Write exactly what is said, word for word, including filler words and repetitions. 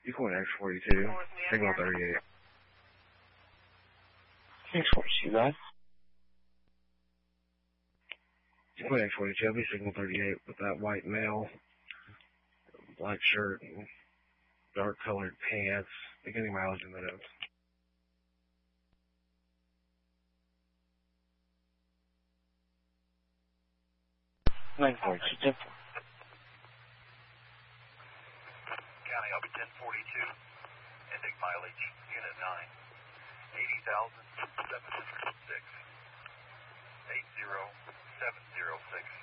Decoy X forty-two, signal thirty-eight. X forty-two, guys. Decoy X forty-two, I'll be signal thirty-eight with that white male, black shirt, and dark colored pants, beginning mileage in minutes. nine forty-two, ten four. County, I'll be ten forty-two. Ending mileage, unit nine. eighty thousand seven hundred six. eight zero seven zero six.